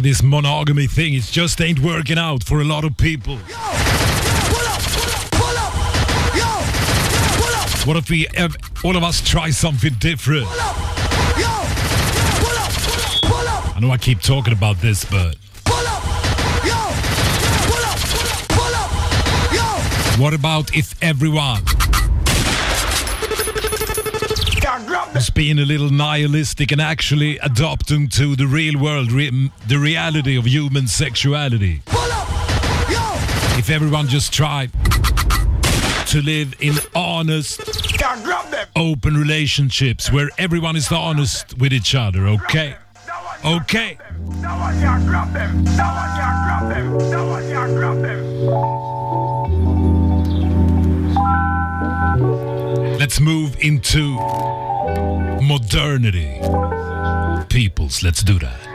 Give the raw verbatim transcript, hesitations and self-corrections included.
like this monogamy thing. It just ain't working out for a lot of people. What if we, ev- all of us, try something different? I know I keep talking about this, but what about if everyone was being a little nihilistic and actually adopting to the real world, re- the reality of human sexuality? If everyone just tried to live in honest, open relationships where everyone is honest with each other, okay? Okay. No one can grab them. No one can grab them. No one can grab them. Let's move into modernity. Peoples, let's do that.